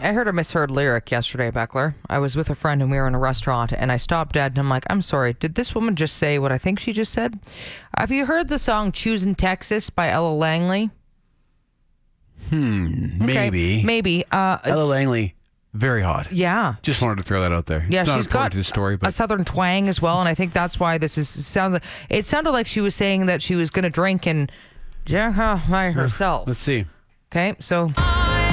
I heard a misheard lyric yesterday, Beckler. I was with a friend and we were in a restaurant and I stopped dead and I'm like, I'm sorry, did this woman just say what I think she just said? Have you heard the song Choosing Texas by Ella Langley? Maybe. Maybe. Ella Langley, very hot. Yeah. Just wanted to throw that out there. Yeah, It's not she's important got to the story, but a southern twang as well, and I think that's why it sounded like she was saying that she was going to drink and jack off by herself. let's see. Okay, so